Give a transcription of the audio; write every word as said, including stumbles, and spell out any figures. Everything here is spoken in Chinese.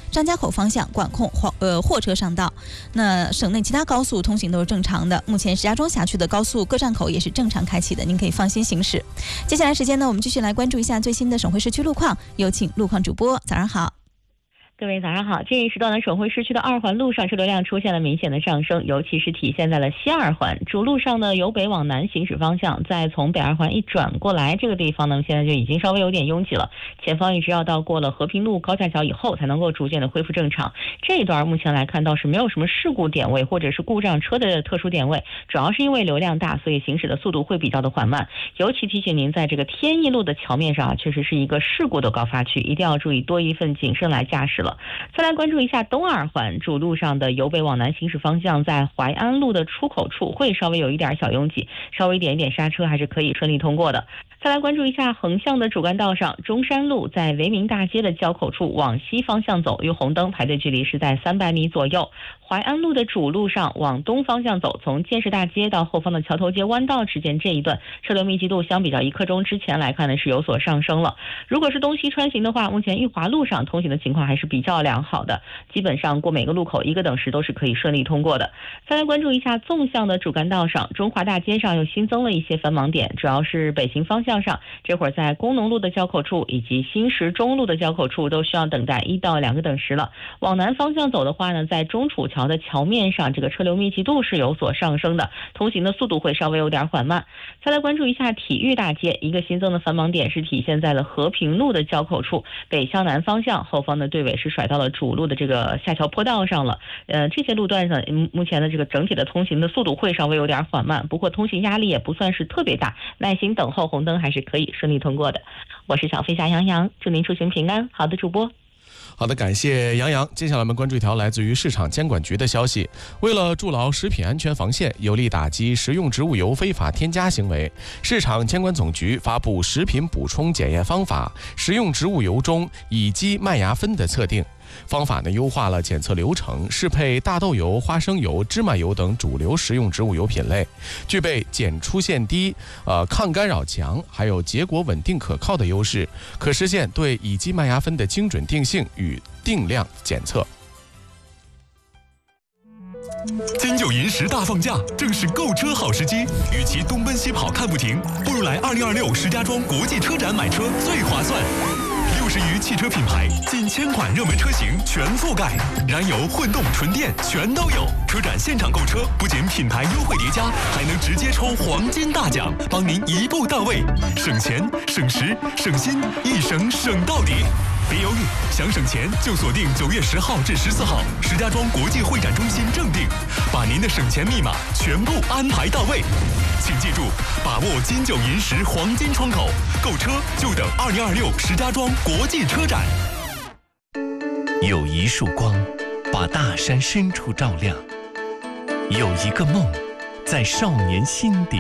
张家口方向管控货呃货车上道。那省内其他高速通行都是正常的，目前石家庄辖区的高速各站口也是正常开启的，您可以放心行驶。接下来时间呢，我们继续来关注一下最新的省会市区路况，有请路况主播，早上好。 各位早上好，这一时段的省会市区的二环路上车流量出现了明显的上升，尤其是体现在了西二环主路上的由北往南行驶方向，再从北二环一转过来这个地方呢，现在就已经稍微有点拥挤了，前方一直要到过了和平路高架桥以后才能够逐渐的恢复正常。这一段目前来看倒是没有什么事故点位或者是故障车的特殊点位，主要是因为流量大，所以行驶的速度会比较的缓慢。尤其提醒您，在这个天意路的桥面上啊，确实是一个事故的高发区，一定要注意多一份谨慎来驾驶了。再来关注一下东二环主路上的由北往南行驶方向，在淮安路的出口处会稍微有一点小拥挤，稍微点一点刹车还是可以顺利通过的。再来关注一下横向的主干道上，中山路在维明大街的交口处往西方向走，与红灯排队距离是在三百米左右。淮安路的主路上往东方向走，从建设大街到后方的桥头街弯道之间这一段车流密集度相比较一刻钟之前来看呢是有所上升了。如果是东西穿行的话，目前裕华路上通行的情况还是比较良好的，基本上过每个路口一个等时都是可以顺利通过的。再来关注一下纵向的主干道上，中华大街上又新增了一些繁忙点，主要是北行方向上，这会儿在工农路的交口处以及新石中路的交口处都需要等待一到两个等时了。往南方向走的话呢，在中楚桥的桥面上，这个车流密集度是有所上升的，通行的速度会稍微有点缓慢。再来关注一下体育大街，一个新增的繁忙点是体现在了和平路的交口处，北向南方向后方的队尾是甩到了主路的这个下桥坡道上了。呃，这些路段上目前的这个整体的通行的速度会稍微有点缓慢，不过通行压力也不算是特别大，耐心等候红灯还是可以顺利通过的。我是小飞侠杨洋，祝您出行平安。好的，主播。 好的，感谢杨洋。接下来我们关注一条来自于市场监管局的消息，为了筑牢食品安全防线，有力打击食用植物油非法添加行为，市场监管总局发布食品补充检验方法，食用植物油中乙基麦芽酚的测定。方法呢优化了检测流程，适配大豆油、花生油、芝麻油等主流食用植物油品类，具备检出现低、呃抗干扰强，还有结果稳定可靠的优势，可实现对乙基麦芽酚的精准定性与定量检测。 金九银十大放假，正是购车好时机。与其东奔西跑看不停，不如来二零二六石家庄国际车展买车最划算。六十余汽车品牌，近千款热门车型全覆盖，燃油、混动、纯电全都有。车展现场购车，不仅品牌优惠叠加，还能直接抽黄金大奖，帮您一步到位，省钱、省时、省心，一省省到底。别犹豫，想省钱就锁定九月十号至十四号石家庄国际会展中心正定，把您的省钱密码全部安排到位。请记住，把握金九银十黄金窗口，购车就等二零二六石家庄国际车展。 有一束光，把大山深处照亮；有一个梦，在少年心底